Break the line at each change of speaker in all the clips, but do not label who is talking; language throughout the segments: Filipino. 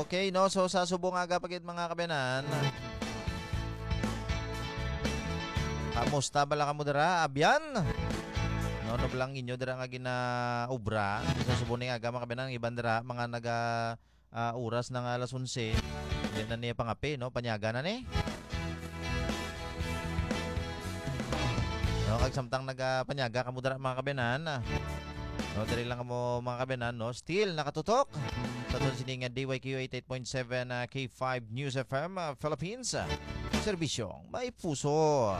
Okay, no? So, sa subong aga pagit mga kabenan. Kamusta bala ka mo dara? Abyan? No, no lang inyo dara nga ginaubra. Sa subong nga aga mga kabenan, iban dara, mga oras ng alas 11. Hindi na niya pangapi, no? Panyaga na ni. No, kag samtang nagapanyaga ka mo dara mga kabenan. No, dali lang mo mga kabenan, no? Still nakatutok sa tunsining DYQ 88.7 K5 News FM Philippines. Serbisyong may puso.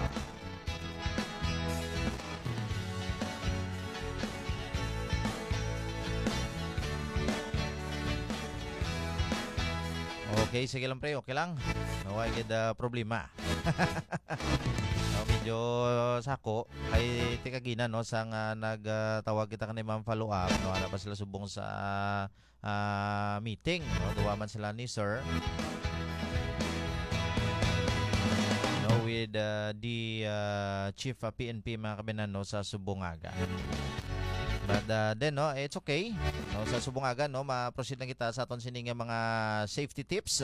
Okay, sige lang pre, okay lang. No, I get problema. No, medyo sako kay tikagina no sang nagtawag kita kanay ma'am follow up no ara pa sila subong sa meeting no duwa man sila ni sir no with the chief PNP mga kabinan no sa Subongaga. But then no it's okay no sa Subongaga no ma-proceed na kita sa aton sining mga safety tips.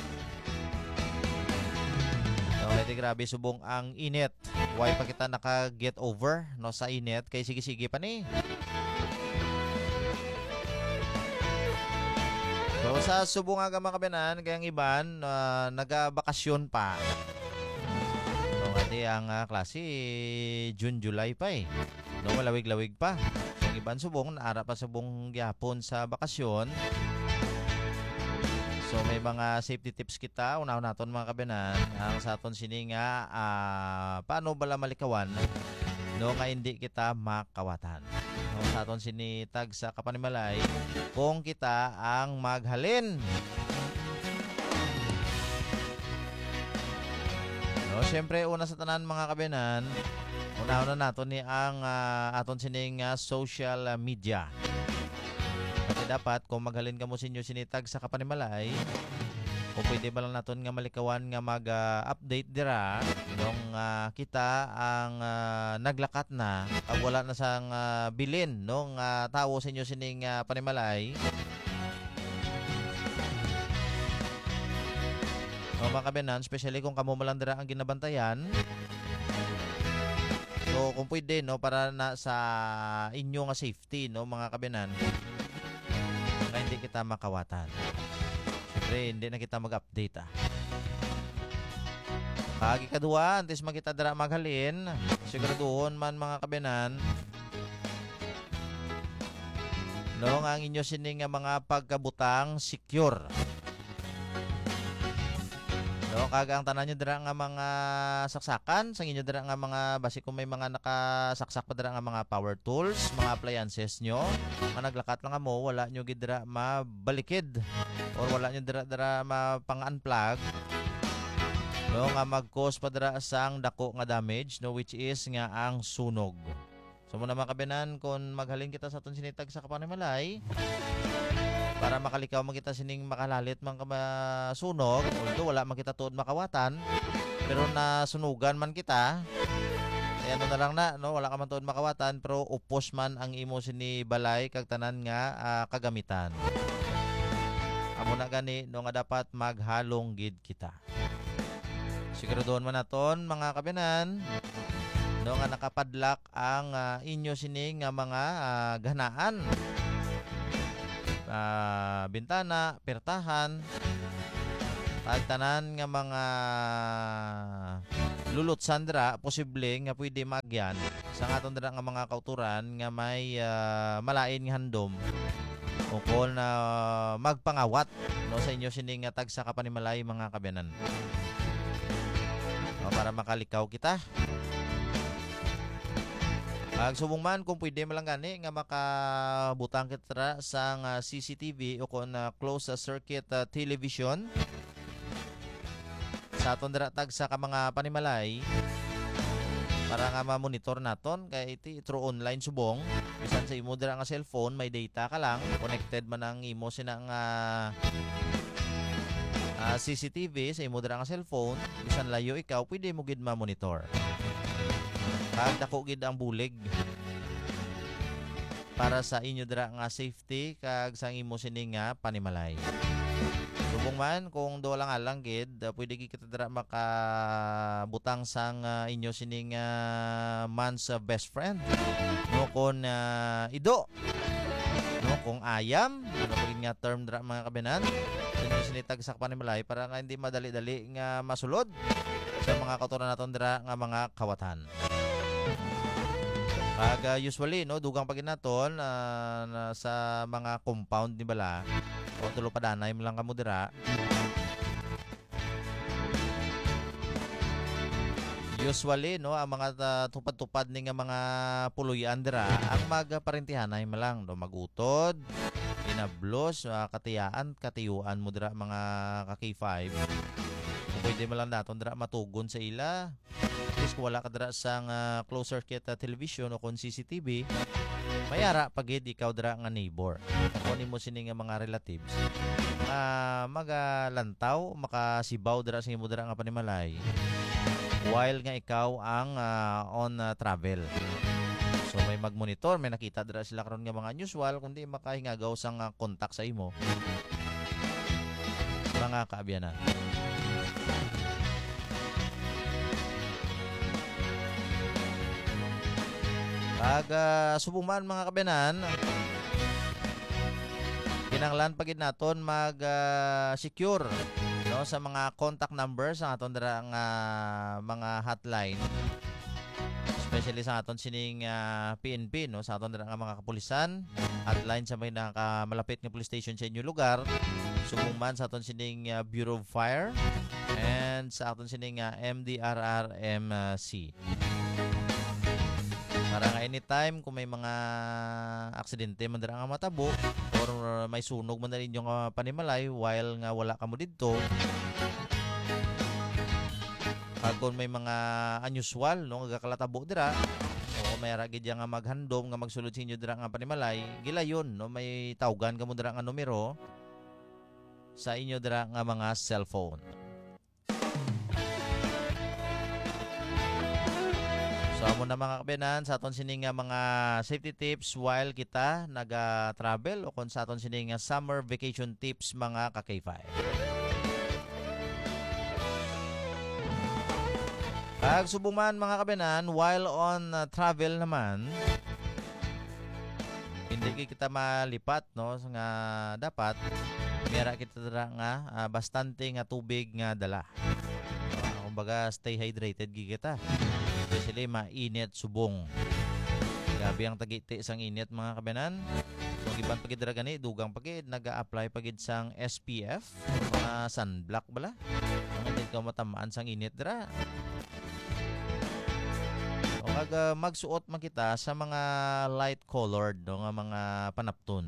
Okay, grabe subong ang init. Why pa kita naka-get over no sa init kay sige-sige pa ni. So sa subong aga mga kabenan kayang iban naga-bakasyon pa. So ati ang klase June, July pa eh. No malawig-lawig pa. Ang iban subong naara pa subong gyapon sa bakasyon. So may mga safety tips kita unaw naton mga kabenan ang sa aton sini nga paano bala malikawan no nga hindi kita makawatan. No sa aton sini tag sa kapanimalay kung kita ang maghalin. No syempre una sa tanan mga kabenan unaw na naton ni ang aton sining social media. Dapat kung maghalin ka mo sinyo sinitag sa kapanimalay kung pwede ba lang naton nga malikawan nga mag-update dira nung kita ang naglakat na pag wala na sang bilin nung tao sa inyo sining panimalay o mga kabenan especially kung kamo malandira ang ginabantayan so kung pwede no para na sa inyo nga safety no mga kabenan na hindi kita makawatan. Siyempre, hindi na kita mag-update Kagi kadua, antes makita dara maghalin, siguraduhon man mga kabenan, no, ang inyo sining mga pagkabutang secure. No, kaga ang tanan nyo dira nga mga saksakan, sang inyo dira nga mga basi kung may mga nakasaksak pa dira nga mga power tools, mga appliances nyo, nga naglakat lang mo, wala nyo gidra mabalikid or wala nyo dira mapang-unplug. No, nga mag-cause pa dira sang dako nga damage, no, which is nga ang sunog. So muna mga kabenan, kung maghalin kita sa aton sinitag sa kapanimalay, para makalikaw makita sining makalalit man ka masunog although wala man kita tuod makawatan pero nasunugan man kita ay ano na lang na no wala ka man tuod makawatan pero upos man ang imo sini balay kag tanan nga kagamitan amo na gani no nga dapat maghalong gid kita siguraduhon man naton mga kabenan no nga nakapadlak ang inyo sining nga mga ganaan bintana, pertahan, tanan nga mga lulot sandra, posible nga pwede magyan sa aton dira nga mga kauturan nga may malain nga handom o kung magpangawat no sa inyo sining nga tag sa kapanimalay mga kabenan. Para makalikaw kita. Subong man kung pwede malang gani nga makabutang kita sa CCTV o kung closed circuit television sa aton dira tag sa mga panimalay para nga ma-monitor naton kay iti through online subong bisan sa imo dira nga cellphone may data ka lang connected man ang imo sinang CCTV sa imo dira nga cellphone bisan layo ikaw pwede mo gid ma-monitor. Kag dako gid ang bulig para sa inyo dira nga safety kag sa imo sining nga panimalay. Subong man kung do lang alang gid, pwede gid kita dira makabutang sang inyo sining man's best friend. No kon ido, no kung ayam, ano pagin nga term dira mga kabenan. Inyo sinitag sa panimalay para nga hindi madali-dali nga masulod sa mga kautoran naton dira nga mga kawatan. Kag usually no dugang pagin naton sa mga compound ni bala o tulo pa danay mo lang kamo dira. Usually no ang mga tupad-tupad ning nga mga puloy-an dira ang magparintihanay mo lang do magutod, inablos, katiyaan, katiyuan mo dira mga ka-K5. Kung pwede mo lang naton dira matugon sa ila. At least kung wala ka dira sang closed circuit television o kung CCTV, mayara pagid ikaw dira nga neighbor. Kunin mo sini nga mga relatives. Magalantaw, makasibaw dira sa imo dira nga panimalay. While nga ikaw ang on travel. So may magmonitor, may nakita dira sila karon nga mga unusual kundi makahingagaw sang kontak sa imo. Mga kaabyanan. Pag subuman mga kabenan, kinanglan pagid naton mag-secure no sa mga contact numbers sa aton dira nga mga hotline, especially sa aton sining PNP no sa aton dira nga mga kapulisan, hotline sa may nakamalapit nga police station sa inyong lugar, subuman sa aton sining Bureau of Fire and sa aton sining MDRRMC. Para nga anytime kung may mga aksidente man dira nga matabo or may sunog man na inyong panimalay while nga wala ka mo didto. Kung may mga unusual no nga kalatabo dira o may ra gid nga maghandom nga magsulod sa inyo dira nga panimalay, gilayon no may tawgan kamo dira nga numero sa inyo dira nga mga cellphone. So amo na mga kabenan sa aton sining mga safety tips while kita naga-travel o kung sa aton sining summer vacation tips mga ka-K5. Pag subuman mga kabenan while on travel naman, hindi kita malipat no nga dapat mira kita dira nga bastante nga tubig nga dala. Kumbaga stay hydrated kita. Especially mainit subong. Gabi ang tagiti sang init mga kabenan. Kung iban pagid dira gani dugang pagid naga-apply pagid sang SPF, mga sunblock bala. Ang hindi ka matamaan sang init dira. O kag magsuot man kita sa mga light colored no nga mga panapton.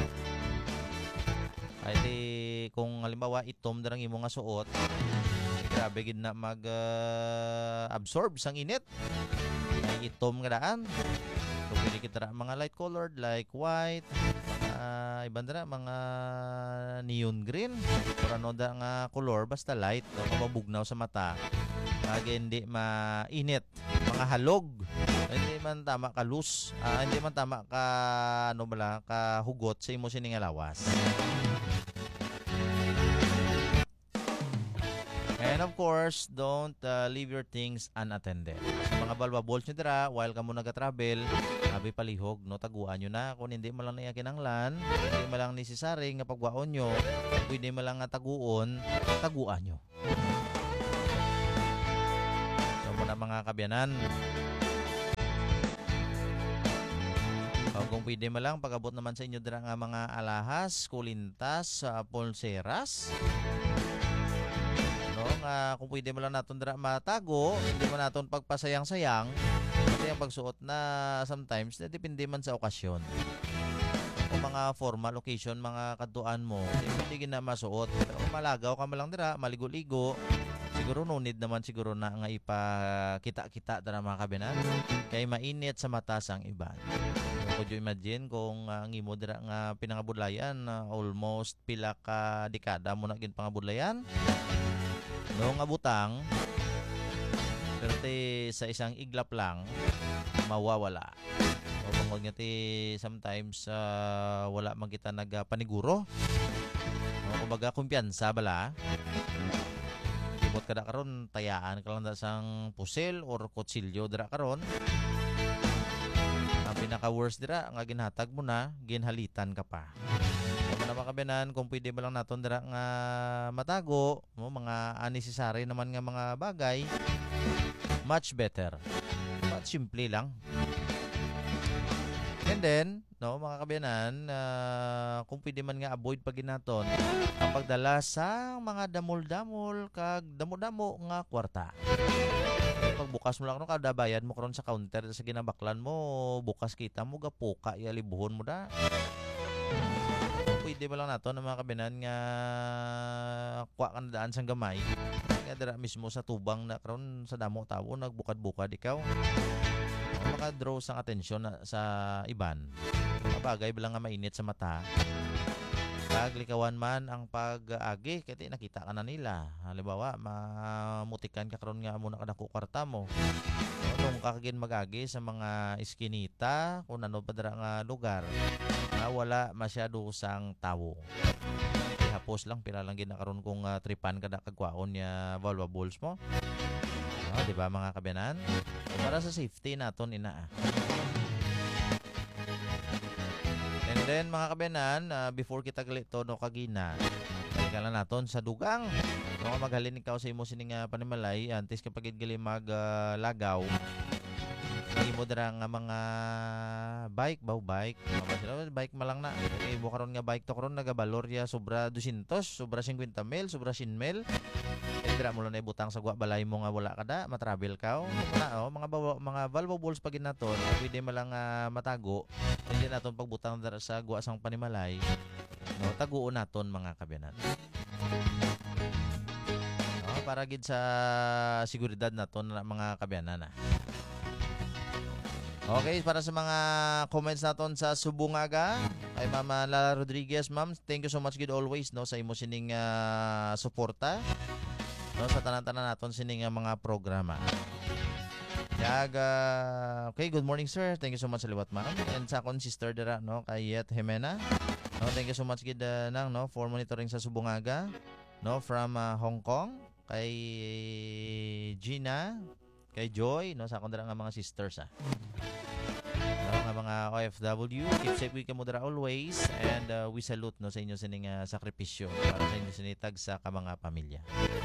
Ay di kung halimbawa itom darang imo nga suot, grabe gid na mag-absorb sang init. May itom nga daan. So pili kita mga light colored like white, iban dira mga neon green or ano da nga color basta light o mabugnaw sa mata. Kag hindi mainit, mga halog. Hindi man tama ka loose, hindi man tama ka ano bala ka hugot sa imo sining lawas. And of course, don't leave your things unattended. Sa mga balbabols nyo dira, while ka mo nag-travel, abi palihog, no, taguan nyo na. Kung hindi mo lang na kinanglan, hindi mo lang necessary nga pagwaon nyo, pwede mo lang nga taguan nyo. So muna mga kabyanan, kung pwede mo lang, pag-abot naman sa inyo dira nga mga alahas, kulintas, pulseras, kung pwede mo lang natin dira matago, hindi mo natin pagpasayang-sayang, kasi ang pagsuot na sometimes na depende man sa okasyon. Kung mga formal occasion, mga kaduan mo, hindi na masuot. Pero kung malagaw ka mo lang dira, maligo-ligo, siguro no need naman siguro na nga ipakita-kita dira mga kabinan, kay mainit sa mata sang iban. Could you imagine kung ang imo dira nga pinangabudlayan, almost pila ka dekada mo na gin pangabudlayan? No nga butang pero sa isang iglap lang mawawala. O bangod nga sometimes wala man kita nagpaniguro. O kumbaga kumpiyansa bala. Ibot kada karon tayaan ka lang da sang pusil or kutsilyo dira karon. Ang pinaka worst dira nga ginhatag mo na, ginhalitan ka pa. Mo na makabenan kung pwede ba lang naton dira nga matago, mo mga unnecessary naman nga mga bagay, much better. But simple lang. And then, no, mga kabiyanan, kung pwede man nga avoid pag ginaton ang pagdala sa mga damol-damol kag damo-damo nga kwarta. Pagbukas mo lang no kada bayad mo karon sa counter sa ginabaklan mo, bukas kita mo gapuka libuhon mo da. Pwede ba lang nato na mga kabiyanan nga kwa kan daan sang gamay. Nga dira mismo sa tubang na karon sa damo tawo nagbukad-bukad ikaw. Maka-draw sang atensyon sa iban. Bagay bilang nga mainit sa mata. Paglikawan man ang pag-agi, kaya nakita ka na nila. Halimbawa, mamutikan ka karon nga muna ka dako kwarta mo. Kung kakagin mag-agi sa mga iskinita, kung ano pa dara nga lugar, na wala masyado sang tawo. Hapos lang, pila lang ginakaroon kung tripan ka na kagwaon niya valuables mo. Di ba mga kabiyanan? Para sa safety naton ina. And then mga kabiyanan, before kita galito no kagina, kailan naton sa dugang. No maghalin ikaw sa imo sining panimalay, antes kapag gali maglagaw. Imo dira nga mga bike, bike malang na. Kay mo karon nga bike to karon nagabalor ya sobra 200, sobra 50 mil, sobra 100 mil. Dira mo lang ibutang sa gwa balay mo nga wala kada matravel ka na mga valuables pag naton pwede malang matago hindi naton pagbutang dira sa gwa sang panimalay no taguon naton mga kabiyanan para gid sa seguridad naton mga kabiyanan Okay, para sa mga comments naton sa Subungaga kay Mama Lala Rodriguez, ma'am, thank you so much gid always no sa imo sining suporta no sa tanan-tanan naton sining mga programa. Okay, good morning sir. Thank you so much sa liwat ma'am. And sa akong sister dira no kay Yet Jimena. No, thank you so much gid nang no for monitoring sa Subungaga no from Hong Kong kay Gina, kay Joy no sa akong dira nga mga sisters no, nga mga OFW, keep safe with kamo dira always and we salute no sa inyo sining sakripisyo para sa inyo sinitag sa ka mga pamilya.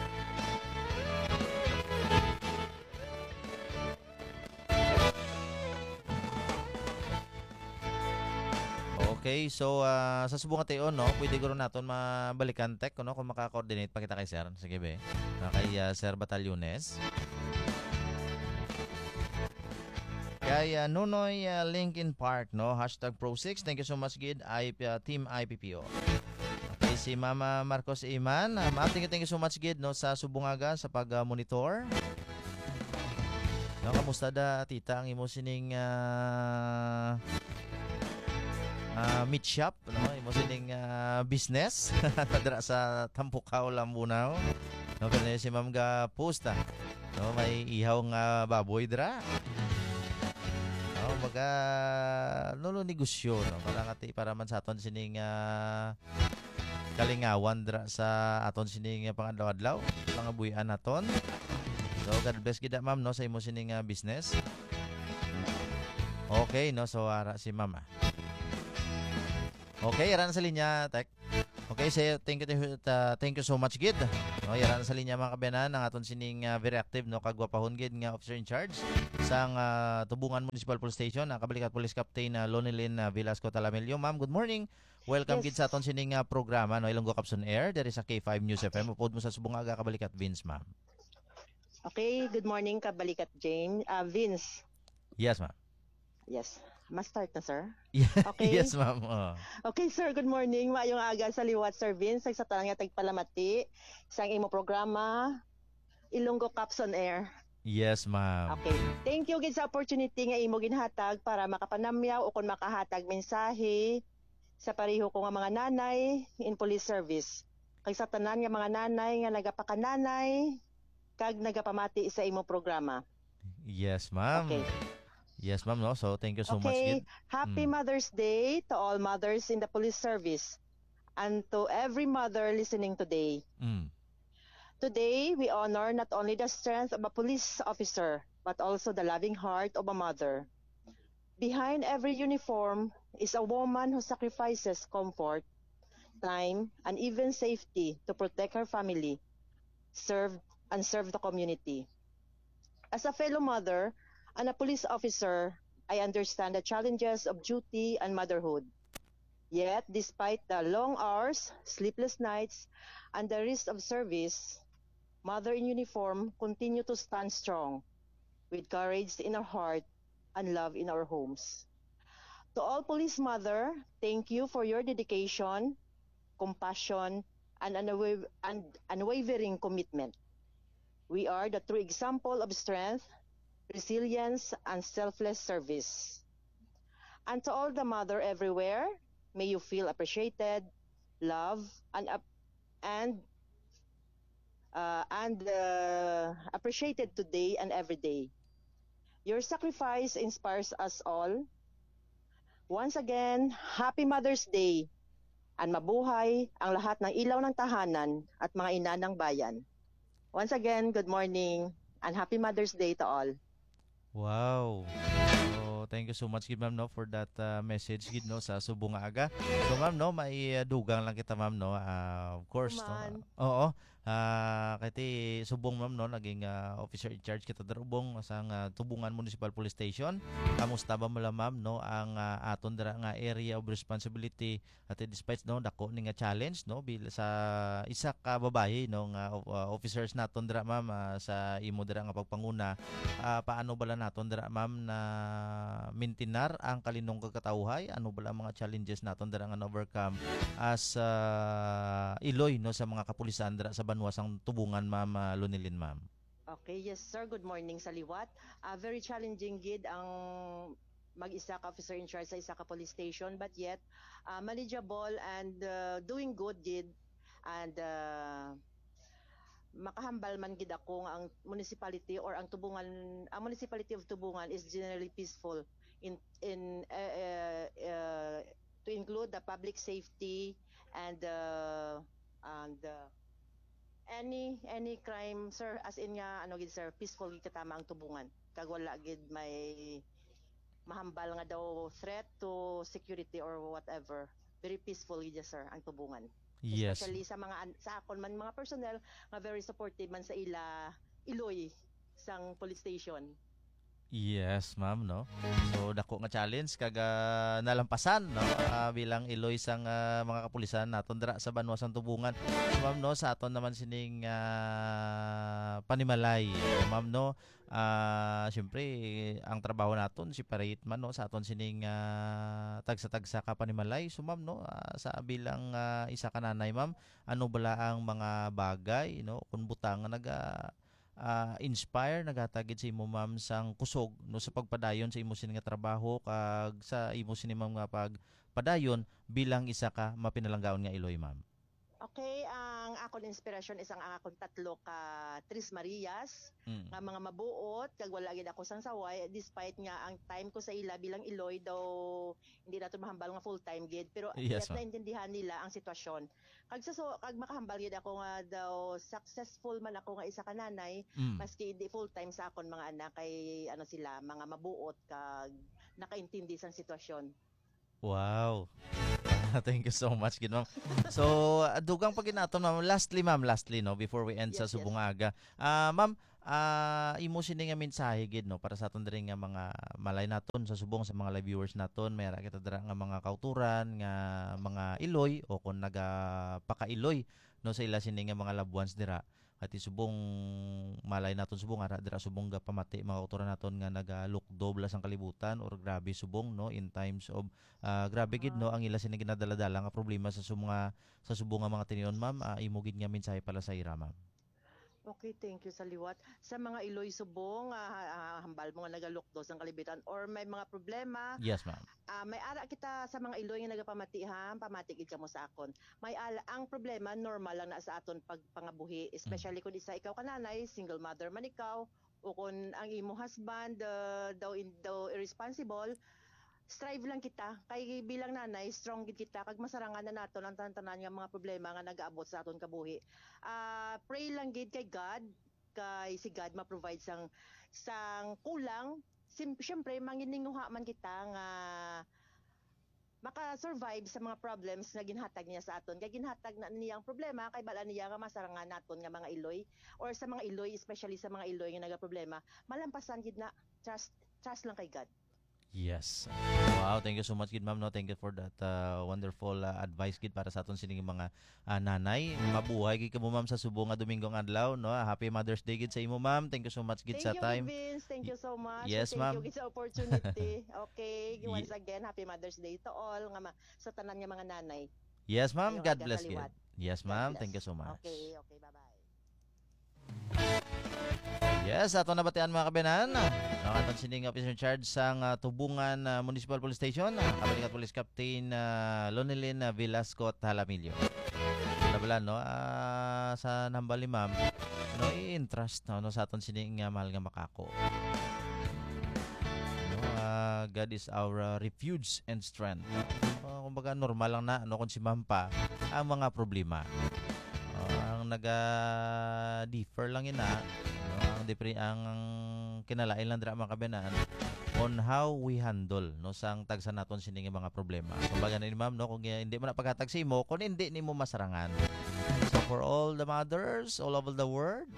Okay, so sa subong tayo no, pwede guro naton mabalikan tek no kung maka-coordinate pa kita kay sir. Sige be. Kay Sir Batalyones. Kay Nunoy Linkin Park no, #Pro6. Thank you so much gid Team IPPO. Okay, si Mama Marcos Iman, thank you so much gid no sa Subungaga sa pag-monitor. No, kamusta da tita ang imo sining meat shop no, imo sining business tadra sa Tampukaw, Lambunaw. No, pero si Ma'am ga posta. No, may ihaw nga baboy dra. Baga lolo negosyo no para man sa aton sining kalingawan dra sa aton sining pangadlaw-adlaw pangabuhian naton. So God bless gid ma'am no sa imo sining business. Okay no, so ara si mama. Okay, yaran sa linya tek. Okay, say thank you so much gid. No, yaran sa linya mga kabiyanan ang aton sining very active no kagwapahon gid nga officer in charge sang Tubungan Municipal Police Station, Kabalikat Police Captain Lonilyn Velasco Talamelio. Ma'am, good morning. Welcome gid sa aton sining programa no Ilonggo Capson Air diri sa K5 News FM. Upod mo sa Subungaga, Kabalikat Vince, ma'am.
Okay, good morning Kabalikat Jane. Vince.
Yes, ma'am.
Yes. Ma-start na, sir?
Yeah.
Okay.
Yes, ma'am.
Okay, sir. Good morning. Maayong aga sa liwat, Sir Vince. Sa tanan nga tagpalamati. Isang imo programa, Ilonggo Capson Air.
Yes, ma'am.
Okay. Thank you gid sa opportunity nga imo ginhatag para makapanamyaw o kung makahatag mensahe sa pareho ko nga mga nanay in police service. Kay sa tanan nga mga nanay nga nagapakananay kag nagapamati sa imo programa.
Yes, ma'am.
Okay.
Yes, ma'am, no? So, thank you so much.
Okay. Happy Mother's Day to all mothers in the police service. and to every mother listening today.
Mm.
Today, we honor not only the strength of a police officer, but also the loving heart of a mother. Behind every uniform is a woman who sacrifices comfort, time, and even safety to protect her family, serve and serve the community. As a fellow mother and a police officer, I understand the challenges of duty and motherhood. Yet, despite the long hours, sleepless nights, and the risk of service, Mother in uniform continue to stand strong with courage in our heart and love in our homes. To all police mother, thank you for your dedication, compassion, and unwavering commitment. We are the true example of strength, resilience, and selfless service. And to all the mother everywhere, may you feel appreciated, loved, and appreciated today and every day. Your sacrifice inspires us all. Once again, Happy Mother's Day and mabuhay ang lahat ng ilaw ng tahanan at mga ina ng bayan. Once again, good morning and Happy Mother's Day to all.
Wow. So, thank you so much gid ma'am no for that message gid no sa subong nga aga. So ma'am no may dugang lang kita ma'am no. Of course no.
Kuman.
Oo. Kati subong ma'am no naging officer in charge kita darubong sa Tubungan Municipal Police Station. Kamusta ba mala ma'am no ang aton dira nga area of responsibility at despite no dako ni nga challenge no sa isa ka babae no nga officers naton dira ma'am sa imo dira nga pagpanguna. Paano bala naton dira ma'am na mintinar ang kalinong kagkatawhay, ano bala ang mga challenges naton dira nga overcome as iloy no sa mga kapulisan dira sa banwasang Tubungan ma'am Lunilin ma'am.
Okay, yes sir, good morning sa liwat. Very challenging gid ang mag-isa ka officer in charge sa isa ka police station, but yet manageable and doing good gid, and makahambal man gid ako nga ang municipality or ang municipality of Tubungan is generally peaceful to include the public safety and any crime sir, as in nga ano gid sir, peaceful gid katama ang Tubungan kag wala gid may mahambal nga daw threat to security or whatever. Very peaceful gid sir ang Tubungan.
Yes.
Especially sa sa akon man mga personnel nga very supportive man sa iloy sang police station.
Yes, ma'am, no. So dako nga challenge kag nalampasan no bilang iloy sang mga kapulisan naton dira sa banwasang Tubungan. So, ma'am no, sa aton naman sining panimalay, ma'am no. Syempre ang trabaho naton separate man no sa aton sining tagsa-tagsa ka panimalay. So ma'am no, sa bilang isa ka nanay ma'am, ano bala ang mga bagay no kun butang nga inspire nagatagid sa imo ma'am sang kusog no sa pagpadayon sa imo sini nga trabaho kag sa imo sini ma'am nga pagpadayon bilang isa ka mapinalanggaon nga iloy ma'am.
Okay, ang akon inspiration is ang akon tatlo ka Tris Marias nga mga mabuot kag wala gid ako sang saway despite nga ang time ko sa ila bilang iloy daw hindi nato mahambal nga full time gid, pero
Yes, ma'am.
naintindihan nila ang sitwasyon. Kag makahambal gid ako nga daw successful man ako nga isa ka nanay maski hindi full time sa akon mga anak kay ano sila mga mabuot kag nakaintindi sang sitwasyon.
Wow. Thank you so much gid ma'am. So dugang pag ginaton ma'am, lastly no before we end sa
Yes, yes.
subong aga. Ma'am, imo sini nga mensahe gid no para sa aton diri nga mga malay naton sa subong sa mga live viewers naton, may ra kita dira nga mga kauturan nga mga iloy o kun nagapakailoy no sa ila sini nga mga loved ones dira. At subong malay naton subong ara dira subong ga pamati mga kauturan naton nga nagalukdo blas ang kalibutan or grabe subong no in times of grabe gid no ang ila sini ginadala-dala nga problema sa subong nga mga tinion ma'am. Imo gid nga mensahe pala sa ira ma'am.
Okay, thank you sa liwat. Sa mga iloy subong, hambal mo nga nagalukdos ang kalibitan or may mga problema,
Yes ma'am.
may ara kita sa mga iloy nga nagapamatihan, pamatigid ka mo sa akon. Ang problema normal lang na sa aton pagpangabuhi, especially kung isa ikaw kananay, single mother man ikaw, o kung ang imo husband daw irresponsible, strive lang kita kay bilang nanay strong gid kita kag masarangan na naton ang tanan nga mga problema nga nagaabot sa aton kabuhi. Pray lang gid kay God kay si God ma-provide sang kulang. Siyempre mangininguha man kita nga maka-survive sa mga problems na ginhatag niya sa aton. Kay ginhatag na niya ang problema kay bala niya nga masarangan naton nga mga Iloy or sa mga Iloy, especially sa mga Iloy nga nagaproblema, malampasan gid na trust lang kay God.
Yes. Wow, thank you so much gid ma'am no. Thank you for that wonderful advice gid para sa aton sining mga nanay. Mabuhay gid ka mo ma'am sa subong nga Domingong adlaw no. Happy Mother's Day gid sa imo ma'am. Thank you so much gid sa time.
Vince. Thank you so much.
Yes,
Thank
ma'am.
you gid sa opportunity. Okay, once again, happy Mother's Day to all nga sa tanan nga mga nanay.
Yes ma'am,
Ayong
God
aga
bless
sa
gid.
liwat.
Yes
God
ma'am,
bless.
thank you so much.
Okay, bye-bye.
Yes, ato na batian mga kabenan. Ang atong sining officer in charge sang Tubungan Municipal Police Station, Kabalikat Police Captain Lonelyn Velasco Talamillo. Nabalan no, sa nambali ma'am, no i-entrust no sa aton sining mahal nga makako. No, God is our refuge and strength. Kumbaga normal lang na no kung si ma'am pa ang mga problema. Ang naga-differ lang ina ang kinalain lang dira mga kabenan on how we handle no sang tagsa naton sining mga problema. Kumbaga ni ma'am no kung hindi mo na paghatag sa imo kung hindi nimo masarangan. So for all the mothers all over the world,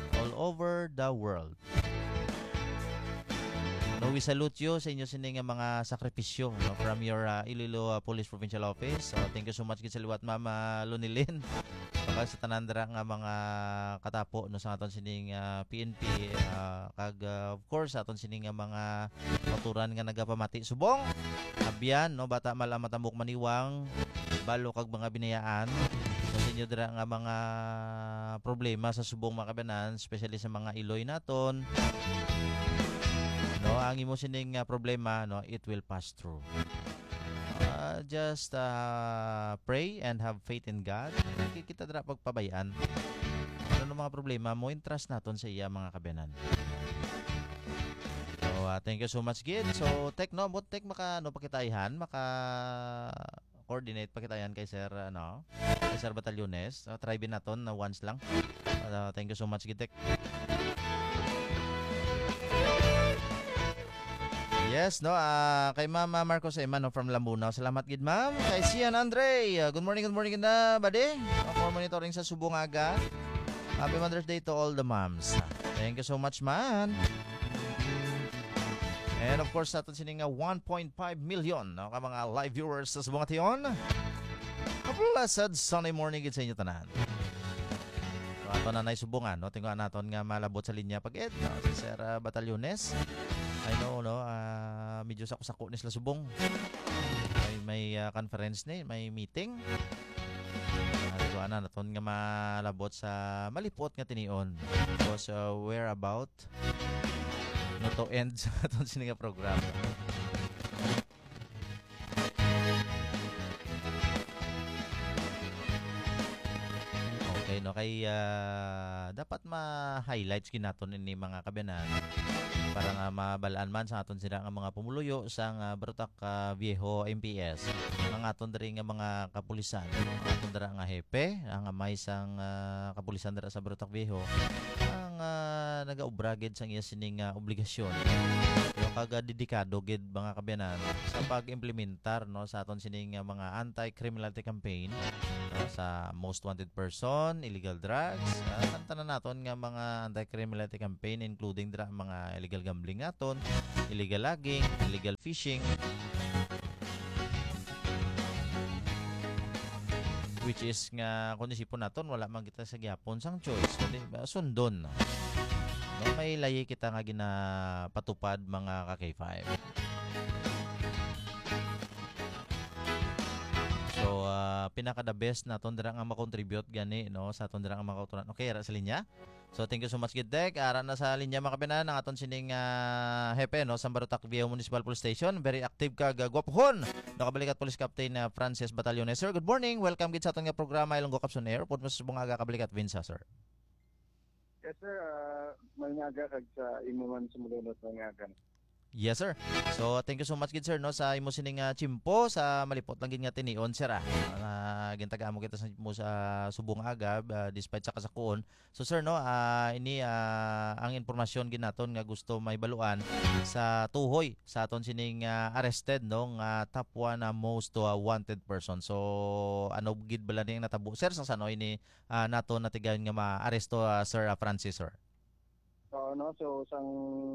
no, we salute you sa inyo sining mga sakripisyo no, from your Iloilo Police Provincial Office. So thank you so much gid sa liwat Mama Lunilin. Baka sa tanandra nga mga katapo no sa aton sining PNP kag of course sa aton sining mga maturan nga nagapamati subong abyan no bata malamatamok maniwang balo kag mga binayaan so sa inyo dira nga mga problema sa subong mga kabanan especially sa mga Iloy naton no ang imo sining problema no it will pass through. Just pray and have faith in God. Kita dira pagpabayaan. Ano mga problema mo, entrust naton sa iya mga kabenan. So, thank you so much gid. So, tek maka pakitayan, maka coordinate pakitayan kay Sir kay Sir Batalyones. Try bin naton na once lang. Thank you so much gid tek. Yes, no. Kay Mama Marcos Emano from Lambunao. Salamat gid, ma'am. Kay Sian Andre. Good morning na, buddy. For monitoring sa Subong Aga. Happy Mother's Day to all the moms. Thank you so much, man. And of course, aton sining 1.5 million no, ka mga live viewers sa Subong Ation. A blessed Sunday morning gid sa inyo tanan. So, ato na naisubungan, no. Tinguan naton nga malabot sa linya pag-ed, no, si Sir Batalyones. I know no medyo sako-sako ni sila subong. May conference ni, may meeting. Tuwa na naton nga malabot sa malipot nga tinion. Because we're about no to end sa aton sini nga program. Okay no kay dapat ma-highlights kinaton ni mga kabenan para nga mabalaan man sa aton sila nga mga pumuluyo sa Barutak Viejo MPS ang aton diri nga mga kapulisan aton dira nga hepe ang may sang kapulisan dira sa Barutak Viejo ang nagaobra gid sang iya sining obligasyon pero kag dedikado gid mga kabiyanan sa pag-implementar no sa aton sining mga anti-criminality campaign no, sa most wanted person, illegal drugs, tanan naton nga mga anti-criminality campaign including dira mga illegal gambling naton, illegal logging, illegal fishing, which is nga kung isipon naton wala man kita sa gyapon sang choice kundi sundon no may layi kita nga ginapatupad mga ka-K5. So pinaka the best naton dira nga ma-contribute gani no sa aton dira nga makauturan. Okay ra sa linya. So thank you so much gid Dek. Ara na sa linya mga kabinan ang aton sining hepe no sa Barutak Viejo Municipal Police Station. Very active ka gwaphon. Nakabalikat Police Captain Francis Batalyones. Sir, good morning. Welcome gid sa aton nga programa Ilonggo Capson Air. Pud mo sa bungaga kabalikat Vinsa, sir.
Yes sir, mangaga kag sa imo man sumulunod mangaga.
Yes, sir. So, thank you so much, gid sir, no, sa imo sining chimpo sa malipot lang gid nga tinion, sir. Gintagaan mo kita sa mo sa subong agab, despite sa kasakuon. So, sir, no, ini ang impormasyon gid naton nga gusto may baluan sa tuhoy sa aton sining arrested, no, nga top 1 most wanted person. So, ano gid bala ning natabo, sir, sa sanoy ni naton natigayon nga maaresto, Sir Francis, sir?
So sang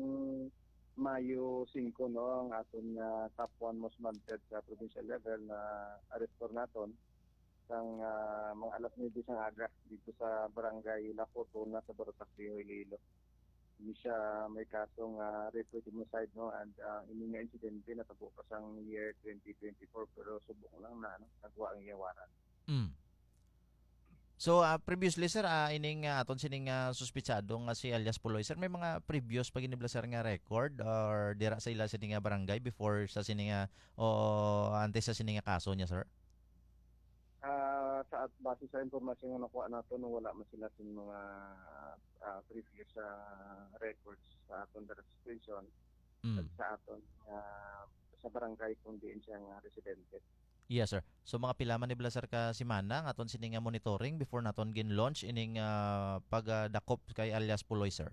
Mayo 5 no ang aton nga top 1 most wanted sa provincial level na arrestor naton sang mga alas 9 sang aga dito sa barangay La Fortuna sa Barotac, Iloilo. Hindi siya may kasong rape with homicide, no, and ini nga insidente natabo pa sang year 2024 pero subok lang na nagwa ang iyawaran.
Mm. So, previously, sir, ining aton sining suspitsado nga si alias Puloy, sir, may mga previous pag inibla, sir, nga record or dira sa ila sining barangay before sa sining o antes sa sining kaso niya, sir?
Sa base sa impormasyon nga nakuha nato nung wala man sila sa mga previous records sa aton station at sa aton sa barangay kung diin siya nga residente.
Yes, sir. So mga pilaman ni sir ka simana nga aton sining monitoring before naton gin-launch ining pagdakop kay alias Puloy, sir?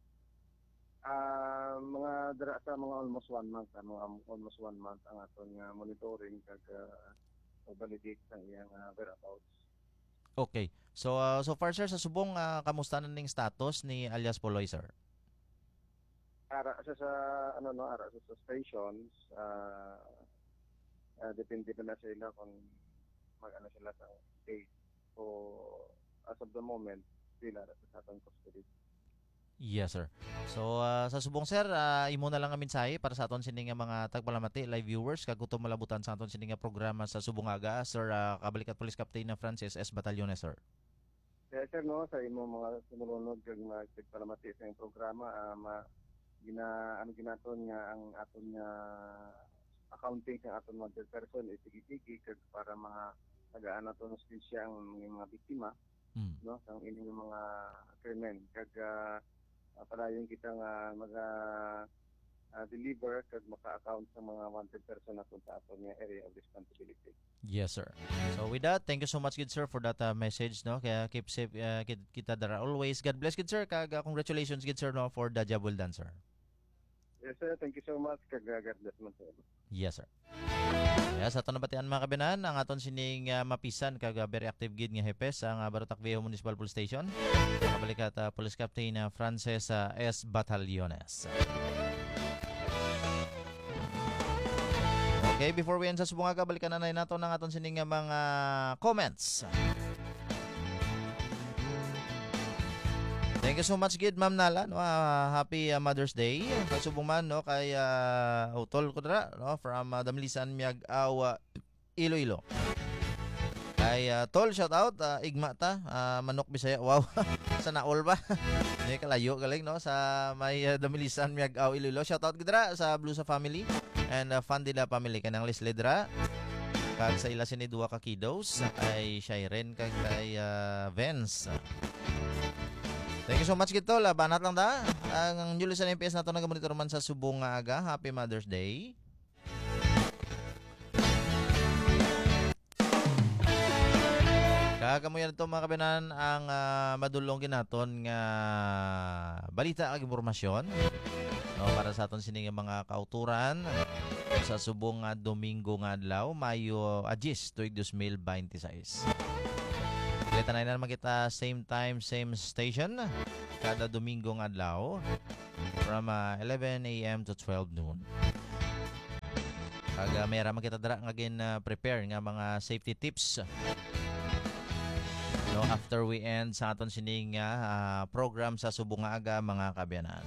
Mga dira sa mga almost 1 month, almost 1 month ang aton nga monitoring kag validate ang iyang whereabouts.
Okay. So so far, sir, sa subong kamusta na ning status ni alias Puloy, sir?
Ara sa stations depende na sila kung mag-ano sila sa date. So, as of the moment, sila sa atong custody.
Yes, sir. So, sa subong, sir, imo na lang ang mensahe para sa aton sining mga tagpalamati, live viewers, kagutom malabutan sa aton sining programa sa Subong Aga, Sir Kabalikat Police Captain na Francis S. Batallones, sir.
Yes, sir, no, sa imo mga sumulunod kag tagpalamati sa iyong programa, ginaton nga ang aton nga accounting sa aton wanted person itigitigi kag para mga tagaan naton hustisya ang mga biktima, no, sang ining mga krimen kag padayon kita nga deliver kag maka-account sa mga wanted person naton sa aton nga area of responsibility.
Yes, sir. So with that, thank you so much, good sir, for that message, no. Kaya keep safe kita there always. God bless, good sir, kag congratulations, good sir, no, for the job well done, sir.
Yes, sir. Thank you so much. God bless mo, sir.
Yes, sir. Kaya sa aton nabatian mga kabinan, ang aton sining mapisan kag very active gid nga hepes ang Barotac Viejo Municipal Police Station. Kabalikat Police Captain Francis S. Batallones. Okay, before we end sa Subong Aga, balikan na natin ang aton sining mga comments. Thank you so much, gid Ma'am Nala, no. Happy Mother's Day. Kasubong man, no, kay utol ko dira, no, from Damlisan Miag-aw, Iloilo. Kay tol, shout out, igma ta, manok Bisaya. Wow. Sa naol ba? Hindi kalayo galing, no, sa may Damlisan Miag-aw, Iloilo. Shout out gid dira sa Blusa family and Fandila family kanang Leslie dira. Kag sa ila sini duha ka kiddos ay Shairen kag kay Vance. Thank you so much, Gitol. Banat lang da. Ang Julius sa NPS na ito nag-monitor man sa Subong Aga. Happy Mother's Day. Kakamuyan ito mga kabinan ang madulong ginaton nga balita ag impormasyon, no, para sa aton sining mga kauturan sa Subong Domingo nga adlaw, Mayo 10, tuig 2026. Kita na naman kita same time, same station kada Domingo ng adlaw from 11 a.m. to 12 noon. Kag mayra man kita dira nga prepare nga mga safety tips, no, after we end sa aton sining program sa Subong Aga mga kabiyanan.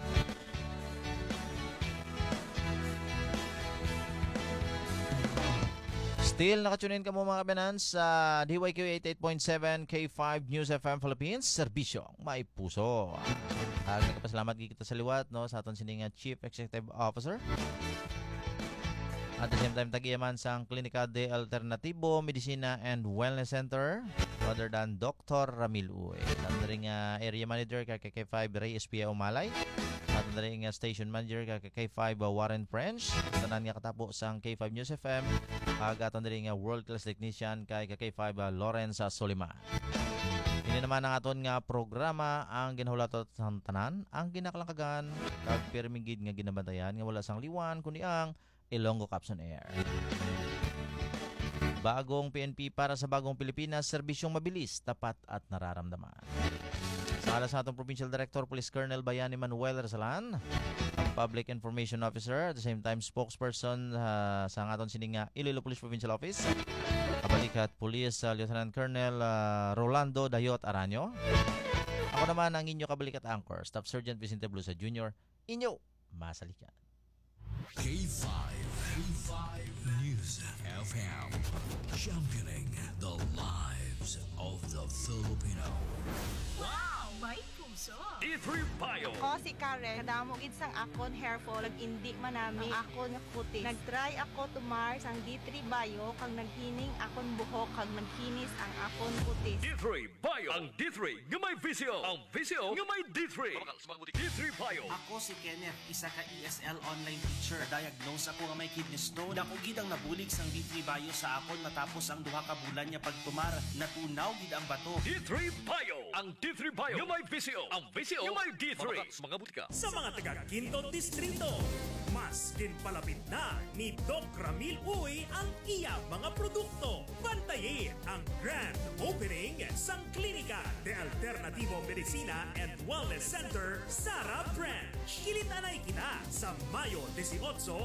Still nakatunin ka mo mga kabiyanan sa DYQ 88.7 K5 News FM Philippines, serbisyong may puso. Nagpasalamat kita sa liwat, no, sa aton sining Chief Executive Officer. At the same time, tagiyaman sa Klinika de Alternativo Medicina and Wellness Center, other than Dr. Ramil Uy. Sa ring area manager kay K5 Ray Espia Umalay. At Aton diri nga station manager kag K5 Warren French. Tanan nga katapo sang K5 News FM. Kag aton diri nga world class technician kay K5 Lawrence Soliman. Ini naman ang aton nga programa ang ginahulatot sa tanan, ang ginakalangkagan kag pirmigid nga ginabantayan nga wala sang liwan kundi ang Ilonggo Capson Air. Bagong PNP para sa bagong Pilipinas, serbisyong mabilis, tapat at nararamdaman. Sa alas sa atong Provincial Director, Police Colonel Bayani Manuel Rasalan, ang Public Information Officer, at the same time spokesperson sa aton sininga Iloilo Police Provincial Office, kabalikat Police Lieutenant Colonel Rolando Dayot Aranyo. Ako naman ang inyo kabalikat anchor, Staff Sergeant Vicente Blusa Jr., inyo masalikan.
K5 News FM, championing the lives of the Filipino.
Wow! May puso!
D3 Bio.
Ako si Karen, kadamo gid sang akon hair fall, indi man nami ang akon nga kutis. Nagtry ako tumar sang D3 Bio kang naghining akon buhok kag nagkinis ang akon kutis.
D3 Bio. Ang D3 nga may visyo. Ang visyo nga may D3. D3 Bio.
Ako si Kenneth, isa ka ESL online teacher. Diagnose ako nga may kidney stone. Dako gid ang nabulig sang D3 Bio sa akon matapos ang duha ka bulan niya pagtumar. Natunaw gid ang bato.
D3 Bio. Ang D3 Bio nga may visyo. Ang visyo nga may D3. Mga butika.
Sa mga taga Quinto Distrito, mas kinpalapit na ni Doc Ramil Uy ang iya mga produkto. Bantayin ang grand opening sang Klinika de Alternativo Medicina and Wellness Center, Sara Branch. Kilitanay kita sa Mayo 18,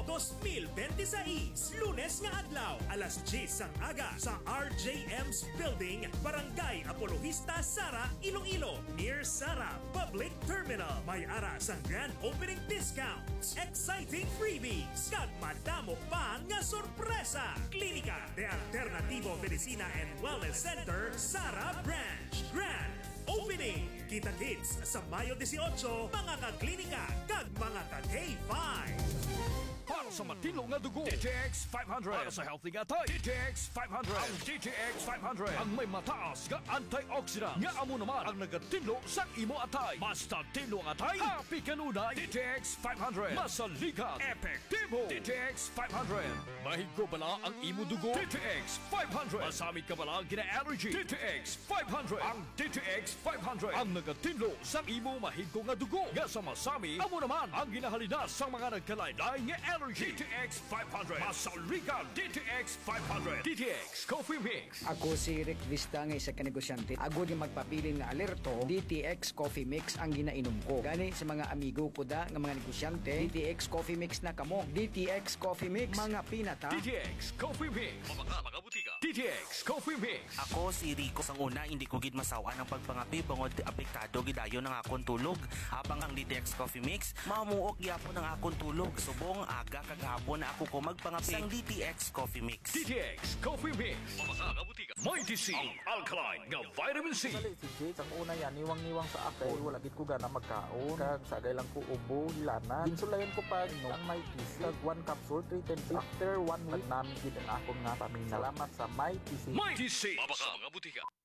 2026, Lunes nga adlaw, alas 10 sang aga sa RJM's Building, Barangay Apologista, Sara, Iloilo, near Sara Public Terminal. May ara sang grand opening discounts, exciting freebies, kag madamo pa nga sorpresa. Klinika de Alternativo Medicina and Wellness Center, Sara Branch. Grand opening. Kita kids sa Mayo 18, mga ka-klinika kag mga ka-K5.
Para sa matino nga dugo, DTX 500. Para sa healthy nga tay, DTX 500. Ang DTX 500 ang may mataas nga antioxidant nga amo naman ang nagatino sa imo atay. Basta tino nga atay, happy kanunay. DTX 500. Masaligan, epektibo. DTX 500. Mahigo bala ang imo dugo. DTX 500. Masamit ka bala gina-allergy. DTX 500. Ang DTX 500 ang nagatino sa imo mahigo nga dugo. Nga sa masami, amo naman ang ginahalinas sa mga nagkalaylay nga allergy. DTX 500. Masaligan, DTX 500. DTX Coffee Mix.
Ako si Rick Vista nga isa ka negosyante. Agod yung magpapilin nga alerto, DTX Coffee Mix ang ginainom ko. Gani sa mga amigo ko da nga mga negosyante, DTX Coffee Mix na kamo. DTX Coffee Mix, mga pinata.
DTX Coffee Mix. Mga butika. DTX Coffee Mix.
Ako si Rico. Sang una, hindi ko gid masawa ng pagpangapi bangod apektado gidayon ng akon tulog. Habang ang DTX Coffee Mix, mamuok gyapon ang akon tulog. Subong aga kagahapon na ako ko magpangapi sang DTX Coffee Mix.
DTX Coffee Mix. Mga butika. Mighty C. Ang alkaline nga vitamin C.
Sali si Jake, ang una yan, niwang-niwang sa ako, wala gid ko gana magkaon, kag sagay lang ko ubo, hilana. Insulayan ko pa, ang may TC, kag 1 capsule, 310. After 1 week, namin gid ang akong nga paminaw. Salamat sa may TC.
Mighty C. Mga butika.